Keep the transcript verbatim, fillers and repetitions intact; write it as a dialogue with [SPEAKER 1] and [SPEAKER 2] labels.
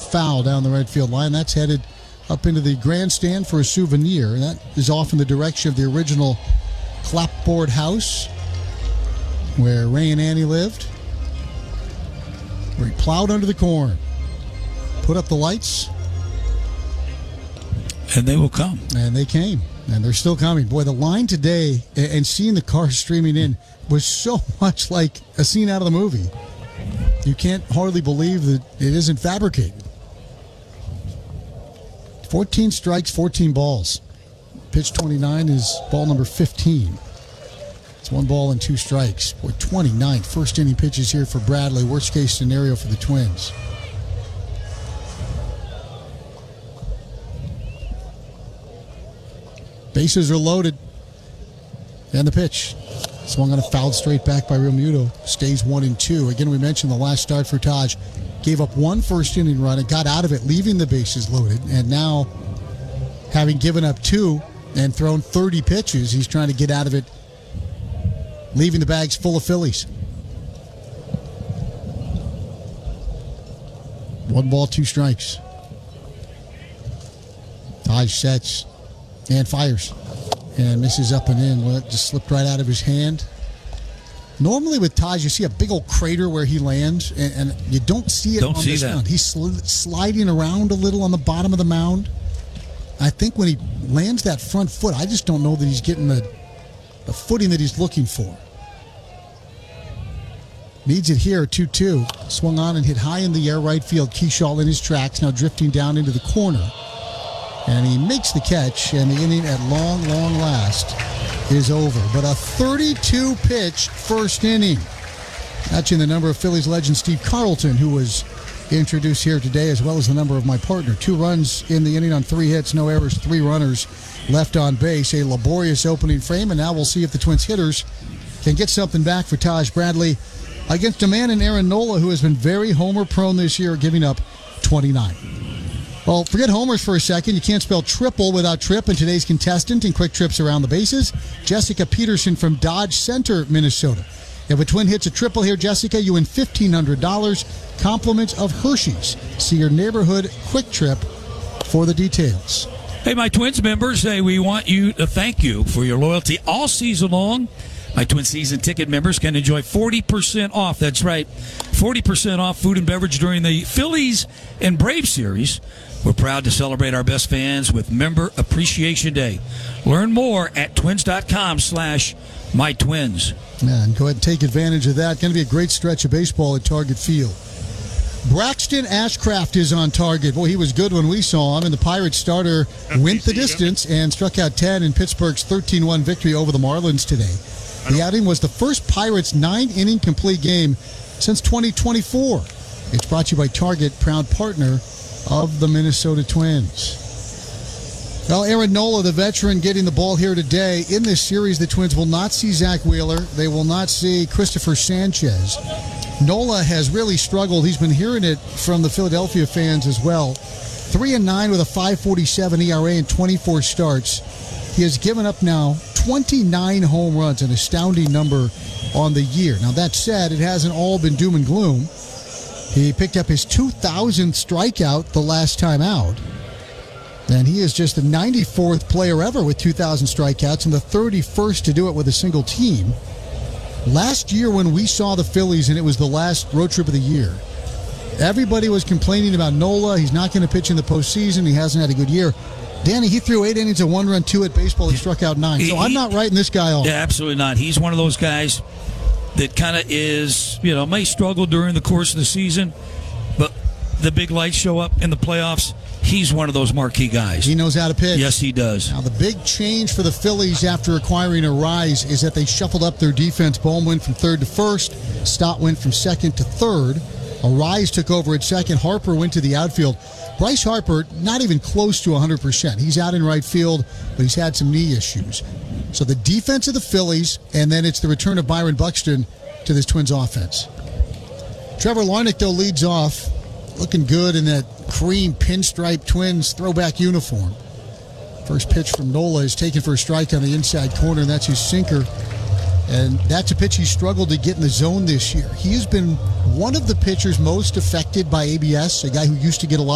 [SPEAKER 1] foul down the right field line. That's headed up into the grandstand for a souvenir, and that is off in the direction of the original clapboard house where Ray and Annie lived, where he plowed under the corn, put up the lights,
[SPEAKER 2] and they will come.
[SPEAKER 1] And they came, and they're still coming. Boy, the line today and seeing the cars streaming in was so much like a scene out of the movie. You can't hardly believe that it isn't fabricated. fourteen strikes, fourteen balls. Pitch twenty-nine is ball number fifteen. It's one ball and two strikes. Boy, twenty-nine first inning pitches here for Bradley. Worst case scenario for the Twins. Bases are loaded. And the pitch. Swung on a foul straight back by Realmuto. Stays one and two. Again, we mentioned the last start for Taj. Gave up one first inning run and got out of it, leaving the bases loaded. And now, having given up two and thrown thirty pitches, he's trying to get out of it, leaving the bags full of Phillies. One ball, two strikes. Taj sets and fires. And misses up and in. Well, it just slipped right out of his hand. Normally with Taj, you see a big old crater where he lands, and, and you don't see it
[SPEAKER 2] don't
[SPEAKER 1] on
[SPEAKER 2] see
[SPEAKER 1] this
[SPEAKER 2] that.
[SPEAKER 1] mound. He's sl- sliding around a little on the bottom of the mound. I think when he lands that front foot, I just don't know that he's getting the, the footing that he's looking for. Needs it here, two two. Swung on and hit high in the air right field. Keyshaw in his tracks, now drifting down into the corner. And he makes the catch, and the inning at long, long last is over. But a thirty-two pitch first inning. Matching the number of Phillies legend Steve Carlton, who was introduced here today, as well as the number of my partner. Two runs in the inning on three hits, no errors, three runners left on base. A laborious opening frame, and now we'll see if the Twins hitters can get something back for Taj Bradley against a man in Aaron Nola who has been very homer-prone this year, giving up twenty-nine. Well, forget homers for a second. You can't spell triple without Trip, and today's contestant in quick trips around the bases, Jessica Peterson from Dodge Center, Minnesota. If a Twin hits a triple here, Jessica, you win fifteen hundred dollars. Compliments of Hershey's. See your neighborhood Quick Trip for the details.
[SPEAKER 2] Hey, my Twins members, hey, we want you to thank you for your loyalty all season long. My Twin season ticket members can enjoy forty percent off. That's right, forty percent off food and beverage during the Phillies and Braves series. We're proud to celebrate our best fans with Member Appreciation Day. Learn more at twins.com slash my twins.
[SPEAKER 1] Yeah, and go ahead and take advantage of that. Going to be a great stretch of baseball at Target Field. Braxton Ashcraft is on target. Boy, he was good when we saw him, and the Pirates starter went the distance and struck out ten in Pittsburgh's thirteen one victory over the Marlins today. The outing was the first Pirates nine-inning complete game since twenty twenty-four. It's brought to you by Target, proud partner of the Minnesota Twins. Well, Aaron Nola, the veteran, getting the ball here today. In this series, the Twins will not see Zach Wheeler. They will not see Christopher Sanchez. Nola has really struggled. He's been hearing it from the Philadelphia fans as well. three and nine with a five forty-seven E R A in twenty-four starts. He has given up now twenty-nine home runs, an astounding number on the year. Now, that said, it hasn't all been doom and gloom. He picked up his two thousandth strikeout the last time out. And he is just the ninety-fourth player ever with two thousand strikeouts and the thirty-first to do it with a single team. Last year when we saw the Phillies, and it was the last road trip of the year, everybody was complaining about Nola. He's not going to pitch in the postseason. He hasn't had a good year. Danny, he threw eight innings of one-run, two at baseball. He struck out nine. So he, I'm not writing this guy off.
[SPEAKER 2] Yeah, absolutely not. He's one of those guys that kind of is, you know, may struggle during the course of the season, but the big lights show up in the playoffs. He's one of those marquee guys.
[SPEAKER 1] He knows how to pitch.
[SPEAKER 2] Yes, he does.
[SPEAKER 1] Now, the big change for the Phillies after acquiring Arise is that they shuffled up their defense. Bohm went from third to first. Stott went from second to third. Arise took over at second. Harper went to the outfield. Bryce Harper, not even close to one hundred percent. He's out in right field, but he's had some knee issues. So the defense of the Phillies, and then it's the return of Byron Buxton to this Twins offense. Trevor Larnach, though, leads off, looking good in that cream pinstripe Twins throwback uniform. First pitch from Nola is taken for a strike on the inside corner, and that's his sinker. And that's a pitch he struggled to get in the zone this year. He has been one of the pitchers most affected by A B S, a guy who used to get a lot